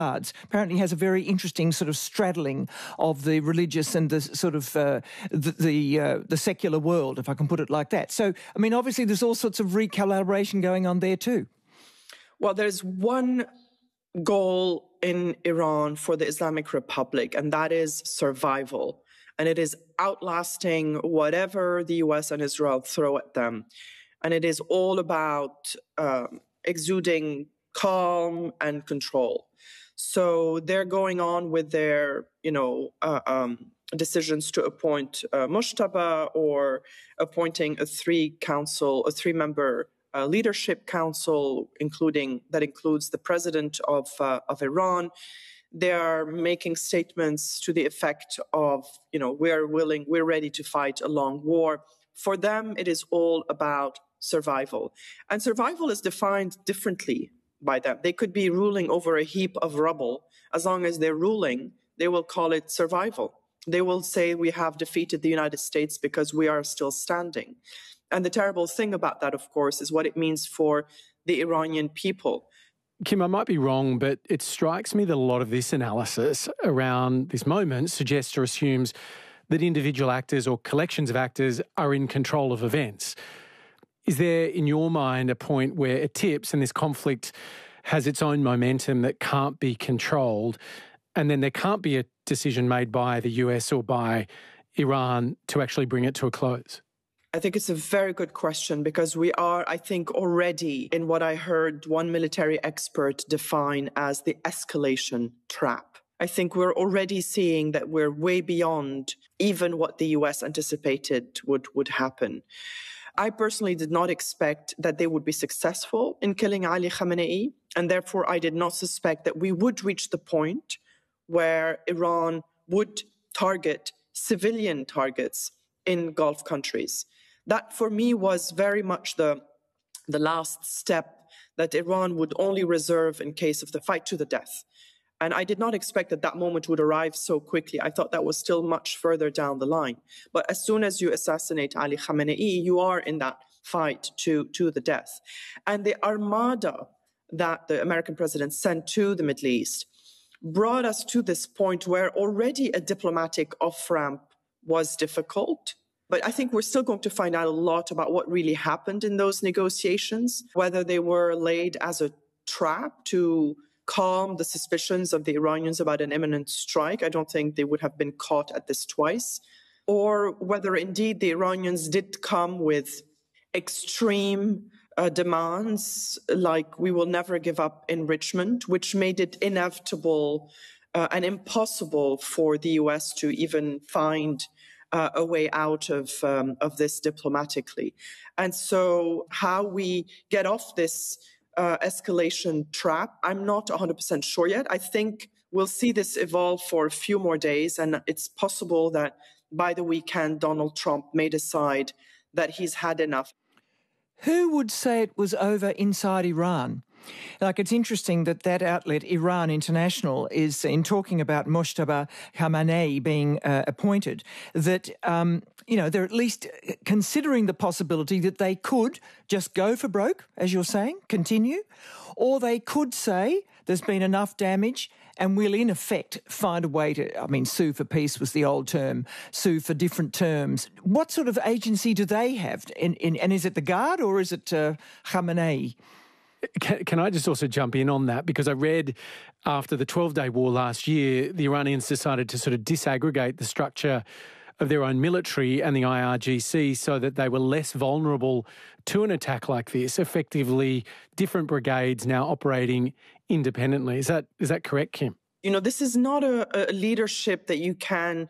apparently has a very interesting sort of straddling of the religious and the sort of the secular world, if I can put it like that. So, I mean, obviously there's all sorts of recalibration going on there too. Well, there's one goal in Iran for the Islamic Republic, and that is survival. And it is outlasting whatever the US and Israel throw at them. And it is all about exuding calm and control. So they're going on with their, decisions to appoint Mujtaba or appointing a three-member leadership council, that includes the president of Iran. They are making statements to the effect of, we're ready to fight a long war. For them, it is all about survival. And survival is defined differently by them. They could be ruling over a heap of rubble. As long as they're ruling, they will call it survival. They will say we have defeated the United States because we are still standing. And the terrible thing about that, of course, is what it means for the Iranian people. Kim, I might be wrong, but it strikes me that a lot of this analysis around this moment suggests or assumes that individual actors or collections of actors are in control of events. Is there, in your mind, a point where it tips and this conflict has its own momentum that can't be controlled, and then there can't be a decision made by the US or by Iran to actually bring it to a close? I think it's a very good question, because we are, I think, already in what I heard one military expert define as the escalation trap. I think we're already seeing that we're way beyond even what the US anticipated would happen. I personally did not expect that they would be successful in killing Ali Khamenei, and therefore I did not suspect that we would reach the point where Iran would target civilian targets in Gulf countries. That, for me, was very much the last step that Iran would only reserve in case of the fight to the death. And I did not expect that moment would arrive so quickly. I thought that was still much further down the line. But as soon as you assassinate Ali Khamenei, you are in that fight to the death. And the armada that the American president sent to the Middle East brought us to this point where already a diplomatic off-ramp was difficult. But I think we're still going to find out a lot about what really happened in those negotiations, whether they were laid as a trap to calm the suspicions of the Iranians about an imminent strike. I don't think they would have been caught at this twice. Or whether indeed the Iranians did come with extreme demands, like we will never give up enrichment, which made it inevitable and impossible for the US to even find a way out of this diplomatically. And so how we get off this escalation trap, I'm not 100% sure yet. I think we'll see this evolve for a few more days, and it's possible that by the weekend, Donald Trump may decide that he's had enough. Who would say it was over inside Iran? Like, it's interesting that outlet, Iran International, is in talking about Mujtaba Khamenei being appointed, that, they're at least considering the possibility that they could just go for broke, as you're saying, continue, or they could say there's been enough damage and we'll, in effect, find a way to, sue for peace was the old term, sue for different terms. What sort of agency do they have? And is it the Guard or is it Khamenei? Can I just also jump in on that? Because I read after the 12-day war last year, the Iranians decided to sort of disaggregate the structure of their own military and the IRGC so that they were less vulnerable to an attack like this, effectively different brigades now operating independently. Is that correct, Kim? This is not a leadership that you can,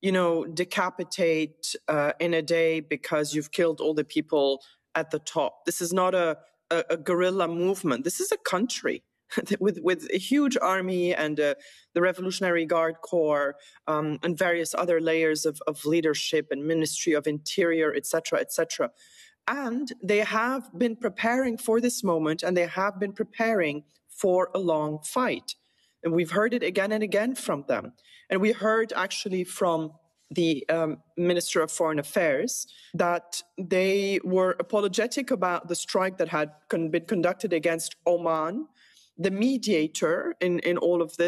decapitate in a day because you've killed all the people at the top. This is not a guerrilla movement. This is a country with a huge army and the Revolutionary Guard Corps and various other layers of leadership and Ministry of Interior, etc., etc. And they have been preparing for this moment, and they have been preparing for a long fight. And we've heard it again and again from them. And we heard actually from the Minister of Foreign Affairs that they were apologetic about the strike that had been conducted against Oman, the mediator in all of this